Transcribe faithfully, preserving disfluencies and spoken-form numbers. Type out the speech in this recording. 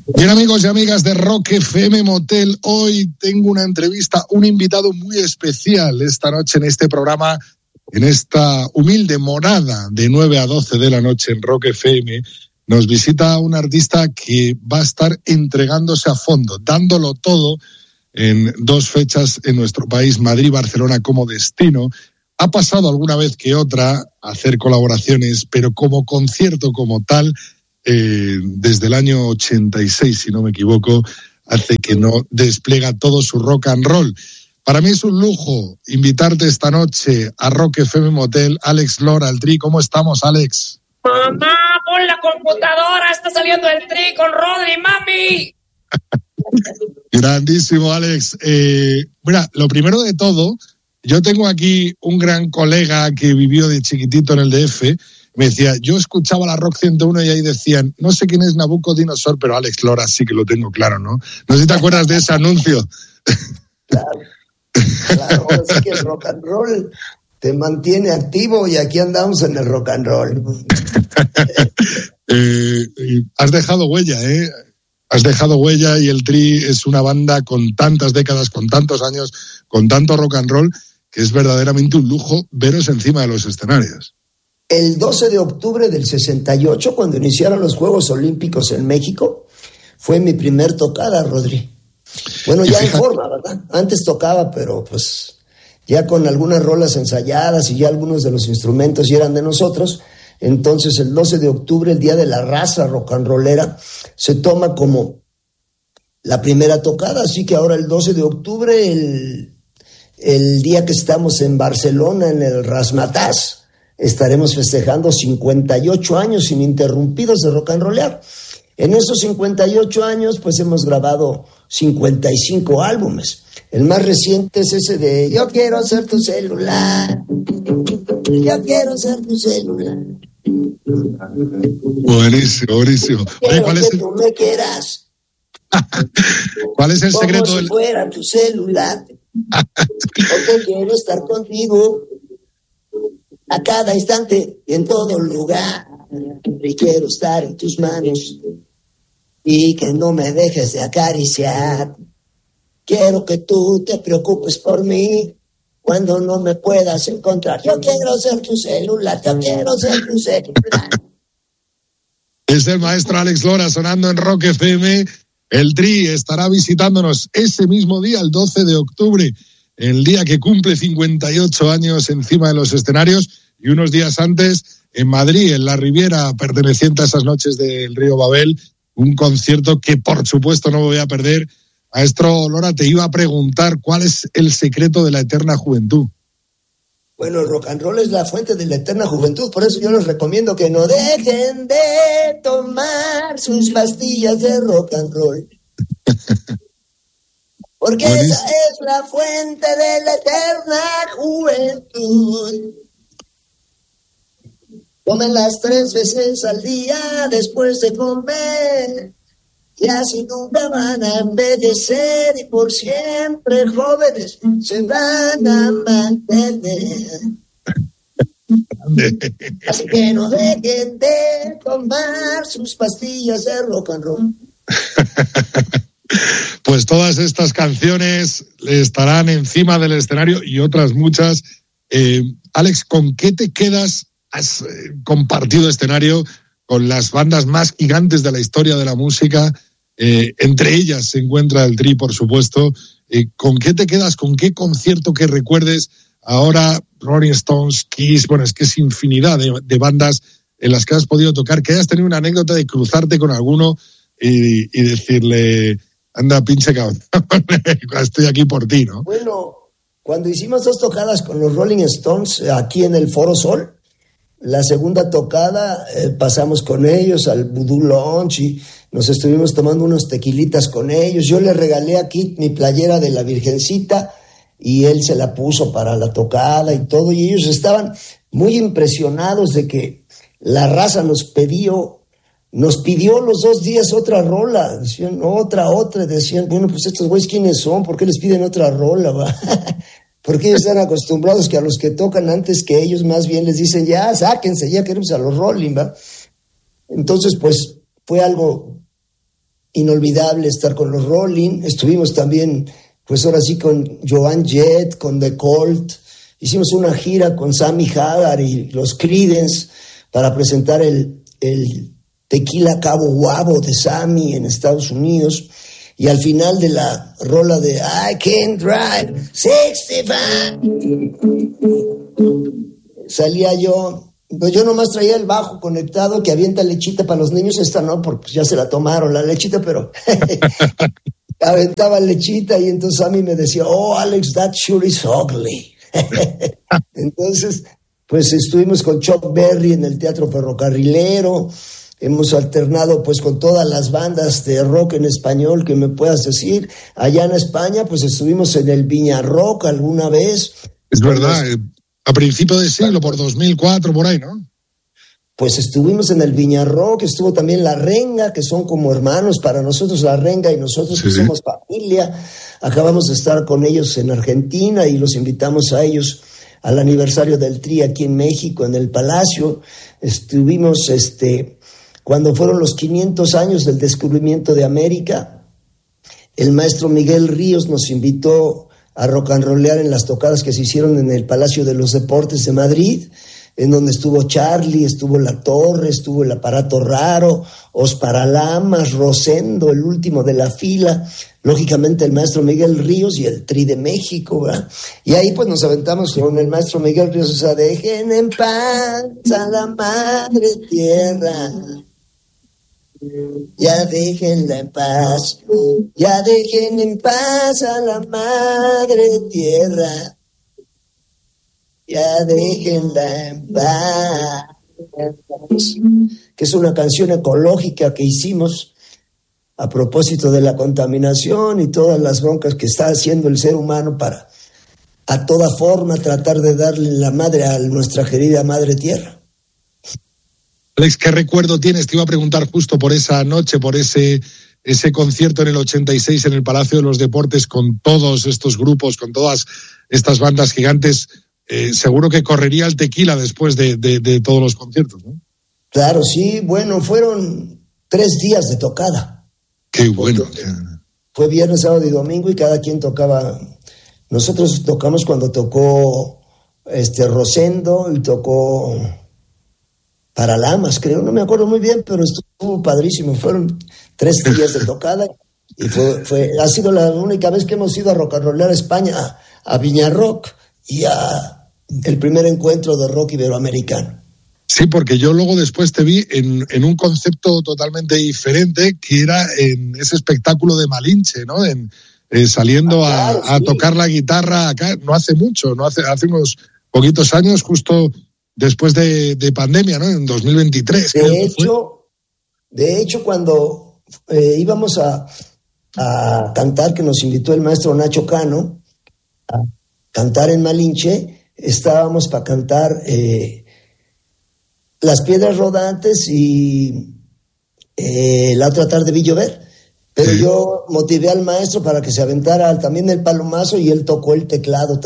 Bien, amigos y amigas de Rock F M Motel, hoy tengo una entrevista, un invitado muy especial esta noche en este programa, en esta humilde morada de nueve a doce de la noche en Rock F M. Nos visita un artista que va a estar entregándose a fondo, dándolo todo en dos fechas en nuestro país, Madrid y Barcelona como destino. Ha pasado alguna vez que otra a hacer colaboraciones, pero como concierto como tal, eh, desde el año ochenta y seis, si no me equivoco, hace que no despliega todo su rock and roll. Para mí es un lujo invitarte esta noche a Rock F M Motel. Alex Lora, el Tri. ¿Cómo estamos, Alex? Mamá, pon la computadora, está saliendo el Tri con Rodri, mami. Grandísimo, Alex. Eh, mira, lo primero de todo, yo tengo aquí un gran colega que vivió de chiquitito en el D F. Me decía, yo escuchaba la Rock ciento uno y ahí decían, no sé quién es Nabucodonosor, pero Alex Lora sí que lo tengo claro, ¿no? No sé si te acuerdas de ese anuncio. Claro, claro, ahora sí que el rock and roll te mantiene activo y aquí andamos en el rock and roll. eh, has dejado huella, ¿eh? Has dejado huella y el Tri es una banda con tantas décadas, con tantos años, con tanto rock and roll, que es verdaderamente un lujo veros encima de los escenarios. El doce de octubre del sesenta y ocho, cuando iniciaron los Juegos Olímpicos en México, fue mi primer tocada, Rodri. Bueno, ya en forma, ¿verdad? Antes tocaba, pero pues ya con algunas rolas ensayadas y ya algunos de los instrumentos ya eran de nosotros. Entonces el doce de octubre, el Día de la Raza Rock and Rollera, se toma como la primera tocada. Así que ahora el doce de octubre, el, el día que estamos en Barcelona, en el Razzmatazz, estaremos festejando cincuenta y ocho años ininterrumpidos de rock and rollear. En esos cincuenta y ocho años, pues hemos grabado cincuenta y cinco álbumes. El más reciente es ese de Yo quiero ser tu celular, yo quiero ser tu celular. Buenísimo, buenísimo. Quiero ¿Cuál es que el... tú me quieras. ¿Cuál es el como secreto? si del... fuera tu celular. Porque quiero estar contigo a cada instante y en todo lugar. Y quiero estar en tus manos y que no me dejes de acariciar. Quiero que tú te preocupes por mí cuando no me puedas encontrar. Yo quiero ser tu celular, yo quiero ser tu celular. Es el maestro Alex Lora sonando en Rock F M. El Tri estará visitándonos ese mismo día, el doce de octubre, el día que cumple cincuenta y ocho años encima de los escenarios, y unos días antes en Madrid, en la Riviera, perteneciente a esas noches del Río Babel, un concierto que por supuesto no me voy a perder. Maestro Lora, te iba a preguntar cuál es el secreto de la eterna juventud. Bueno, el rock and roll es la fuente de la eterna juventud, por eso yo les recomiendo que no dejen de tomar sus pastillas de rock and roll. Porque Buenísimo. esa es la fuente de la eterna juventud. Tómenlas tres veces al día después de comer. Y así nunca van a envejecer y por siempre jóvenes se van a mantener. Así que no dejen de tomar sus pastillas de rock and roll. Pues todas estas canciones estarán encima del escenario y otras muchas. Eh, Alex, ¿con qué te quedas? Has eh, compartido escenario con las bandas más gigantes de la historia de la música. Eh, entre ellas se encuentra el Tri, por supuesto. Eh, ¿Con qué te quedas? ¿Con qué concierto que recuerdes? Ahora Rolling Stones, Kiss, bueno, es que es infinidad de, de bandas en las que has podido tocar, que hayas tenido una anécdota de cruzarte con alguno y, y decirle, anda, pinche cabrón, estoy aquí por ti, ¿no? Bueno, cuando hicimos dos tocadas con los Rolling Stones aquí en el Foro Sol, la segunda tocada eh, pasamos con ellos al Voodoo Lounge y nos estuvimos tomando unos tequilitas con ellos. Yo le regalé a Kit mi playera de la Virgencita y él se la puso para la tocada y todo, y ellos estaban muy impresionados de que la raza nos pidió, nos pidió los dos días otra rola, decían otra, otra, decían, bueno, pues estos güeyes ¿quiénes son? ¿Por qué les piden otra rola, va? Porque ellos están acostumbrados que a los que tocan antes que ellos más bien les dicen, ya, sáquense, ya queremos a los Rolling, ¿va? Entonces, pues, fue algo inolvidable estar con los Rolling. Estuvimos también, pues ahora sí, con Joan Jett, con The Cult. Hicimos una gira con Sammy Hagar y los Creedence para presentar el, el Tequila Cabo Wabo de Sammy en Estados Unidos. Y al final de la rola de I Can Drive sesenta y cinco, salía yo. Pues yo nomás traía el bajo conectado que avienta lechita para los niños. Esta no, porque ya se la tomaron la lechita, pero aventaba lechita y entonces Sammy me decía, oh, Alex, that sure is ugly. Entonces, pues estuvimos con Chuck Berry en el Teatro Ferrocarrilero. Hemos alternado pues con todas las bandas de rock en español que me puedas decir. Allá en España pues estuvimos en el Viña Rock alguna vez. Es verdad, los... a principio de siglo, por dos mil cuatro, por ahí, ¿no? Pues estuvimos en el Viña Rock, estuvo también La Renga, que son como hermanos para nosotros, La Renga y nosotros, sí, que somos familia. Acabamos de estar con ellos en Argentina y los invitamos a ellos al aniversario del Tri aquí en México, en el Palacio. Estuvimos, este, cuando fueron los quinientos años del descubrimiento de América, el maestro Miguel Ríos nos invitó a rock and rollear en las tocadas que se hicieron en el Palacio de los Deportes de Madrid, en donde estuvo Charlie, estuvo La Torre, estuvo El Aparato Raro, Os Paralamas, Rosendo, el último de la fila, lógicamente el maestro Miguel Ríos y el Tri de México, ¿verdad? Y ahí pues nos aventamos con el maestro Miguel Ríos, o sea, dejen en paz a la madre tierra, ya déjenla en paz, ya dejen en paz a la madre tierra, ya déjenla en paz, que es una canción ecológica que hicimos a propósito de la contaminación y todas las broncas que está haciendo el ser humano para a toda forma tratar de darle la madre a nuestra querida madre tierra. Alex, ¿qué recuerdo tienes? Te iba a preguntar justo por esa noche, por ese, ese concierto en el ochenta y seis en el Palacio de los Deportes con todos estos grupos, con todas estas bandas gigantes. Eh, seguro que correría el tequila después de, de, de todos los conciertos, ¿no? Claro, sí, bueno, fueron tres días de tocada. Qué bueno. Fue viernes, sábado y domingo y cada quien tocaba. Nosotros tocamos cuando tocó este Rosendo y tocó Paralamas, creo, no me acuerdo muy bien, pero estuvo padrísimo. Fueron tres días de tocada y fue, fue, ha sido la única vez que hemos ido a rock and rollar a España, a, a Viña Rock y a el primer encuentro de rock iberoamericano. Sí, porque yo luego después te vi en, en un concepto totalmente diferente, que era en ese espectáculo de Malinche, ¿no? En, eh, saliendo ah, claro, a, a sí. tocar la guitarra acá, no hace mucho, no hace, hace unos poquitos años, justo después de, de pandemia, ¿no? En dos mil veintitrés. De hecho, de hecho, cuando eh, íbamos a, a cantar, que nos invitó el maestro Nacho Cano, a cantar en Malinche, estábamos para cantar eh, Las Piedras Rodantes y eh, La Otra Tarde vi llover, pero sí. Yo motivé al maestro para que se aventara también el palomazo y él tocó el teclado